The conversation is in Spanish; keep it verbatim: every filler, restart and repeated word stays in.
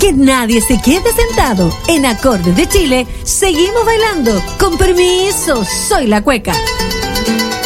Que nadie se quede sentado. En Acordes de Chile, seguimos bailando. Con permiso, soy la cueca.